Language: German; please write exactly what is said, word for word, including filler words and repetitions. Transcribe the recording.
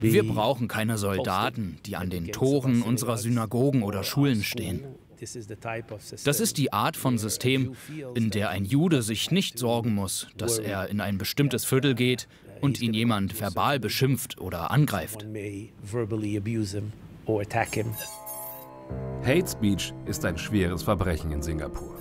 Wir brauchen keine Soldaten, die an den Toren unserer Synagogen oder Schulen stehen. Das ist die Art von System, in der ein Jude sich nicht sorgen muss, dass er in ein bestimmtes Viertel geht und ihn jemand verbal beschimpft oder angreift. Hate Speech ist ein schweres Verbrechen in Singapur.